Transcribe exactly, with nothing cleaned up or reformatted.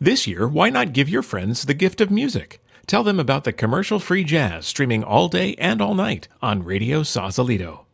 This year, why not give your friends the gift of music? Tell them about the commercial-free jazz streaming all day and all night on Radio Sausalito.